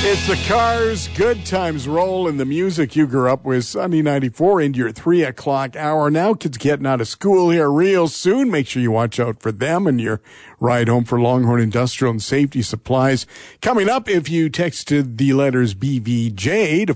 It's the Cars, Good Times roll, and the music you grew up with. Sunny 94 into your 3 o'clock hour. Now kids getting out of school here real soon. Make sure you watch out for them and your ride home for Longhorn Industrial and Safety Supplies. Coming up, if you texted the letters BVJ to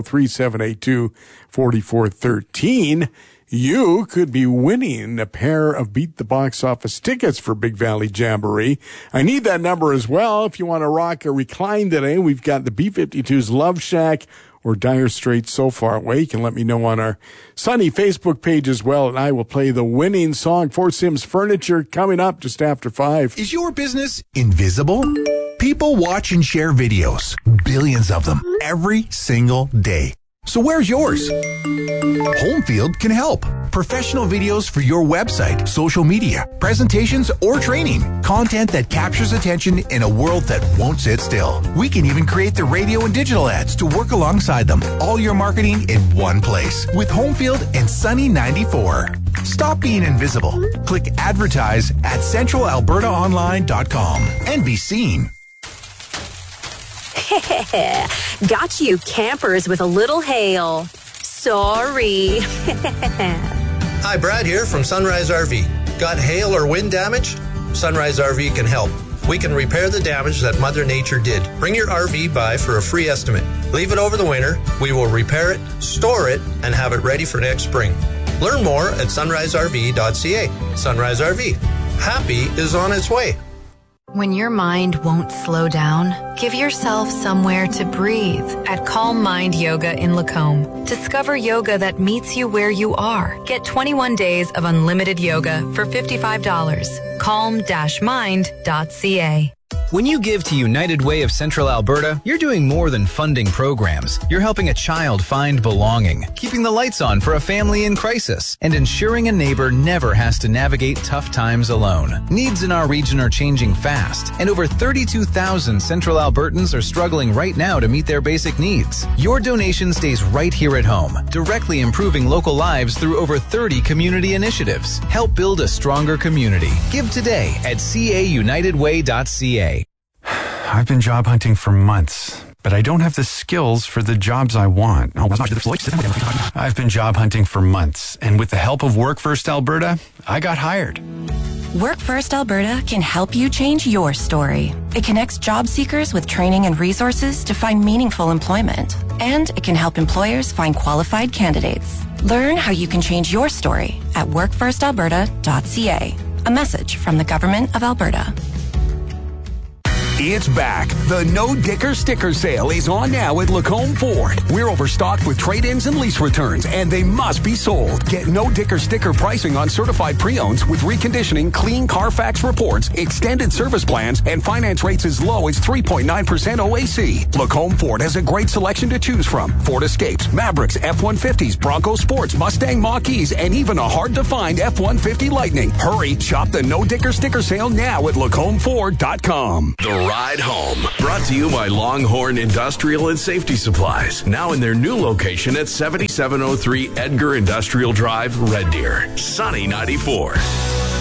403-782-4413, you could be winning a pair of Beat the Box Office tickets for Big Valley Jamboree. I need that number as well. If you want to rock or recline today, we've got the B-52's Love Shack or Dire Straits So Far Away. You can let me know on our Sunny Facebook page as well, and I will play the winning song for Sims Furniture coming up just after 5. Is your business invisible? People watch and share videos, billions of them, every single day. So where's yours? Homefield can help. Professional videos for your website, social media, presentations, or training. Content that captures attention in a world that won't sit still. We can even create the radio and digital ads to work alongside them. All your marketing in one place with Homefield and Sunny 94. Stop being invisible. Click advertise at centralalbertaonline.com and be seen. Got you campers with a little hail. Sorry. Hi, Brad here from Sunrise RV. Got hail or wind damage? Sunrise RV can help. We can repair the damage that Mother Nature did. Bring your RV by for a free estimate. Leave it over the winter. We will repair it, store it, and have it ready for next spring. Learn more at sunriserv.ca. Sunrise RV. Happy is on its way. When your mind won't slow down, give yourself somewhere to breathe at Calm Mind Yoga in Lacombe. Discover yoga that meets you where you are. Get 21 days of unlimited yoga for $55. Calm-mind.ca. When you give to United Way of Central Alberta, you're doing more than funding programs. You're helping a child find belonging, keeping the lights on for a family in crisis, and ensuring a neighbor never has to navigate tough times alone. Needs in our region are changing fast, and over 32,000 Central Albertans are struggling right now to meet their basic needs. Your donation stays right here at home, directly improving local lives through over 30 community initiatives. Help build a stronger community. Give today at caunitedway.ca. I've been job hunting for months, but I don't have the skills for the jobs I want. I've been job hunting for months, and with the help of Work First Alberta, I got hired. Work First Alberta can help you change your story. It connects job seekers with training and resources to find meaningful employment. And it can help employers find qualified candidates. Learn how you can change your story at workfirstalberta.ca. A message from the Government of Alberta. It's back. The No Dicker Sticker Sale is on now at Lacombe Ford. We're overstocked with trade-ins and lease returns, and they must be sold. Get No Dicker sticker pricing on certified pre-owns with reconditioning, clean Carfax reports, extended service plans, and finance rates as low as 3.9% OAC. Lacombe Ford has a great selection to choose from. Ford Escapes, Mavericks, F-150s, Bronco Sports, Mustang Mach-E's, and even a hard-to-find F-150 Lightning. Hurry, shop the No Dicker Sticker Sale now at LacombFord.com. The Ride Home, brought to you by Longhorn Industrial and Safety Supplies, now in their new location at 7703 Edgar Industrial Drive, Red Deer. Sunny 94.